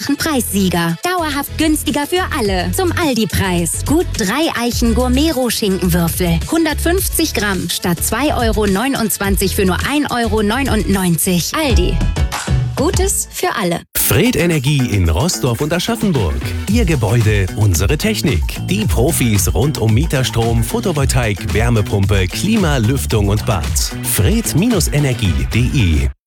einfachen Preissieger. Dauerhaft günstiger für alle. Zum Aldi-Preis. Gut 3 Eichen Gourmet-Schinkenwürfel. 150 Gramm statt 2,29 € für nur 1,99 €. Aldi. Gutes für alle. Fred Energie in Roßdorf und Aschaffenburg. Ihr Gebäude, unsere Technik. Die Profis rund um Mieterstrom, Photovoltaik, Wärmepumpe, Klima, Lüftung und Bad. Fred-Energie.de